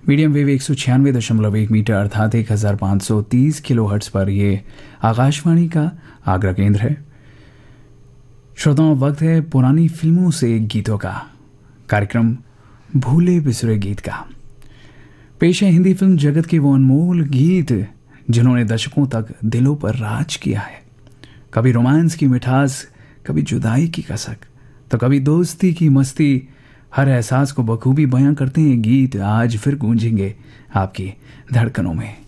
Medium wave 196.1 metre अर्थात 1530 kilohertz पर ये आकाशवाणी का आगरा केंद्र है। श्रोताओं, वक्त है पुरानी फिल्मों से गीतों का कार्यक्रम भूले बिसरे गीत का। पेश है हिंदी फिल्म जगत के वो अनमोल गीत जिन्होंने दशकों तक दिलों पर राज किया है। कभी रोमांस की मिठास, कभी जुदाई की कसक, तो कभी दोस्ती की मस्ती। हर एहसास को बखूबी बयां करते हैं गीत। आज फिर गूंजेंगे आपकी धड़कनों में।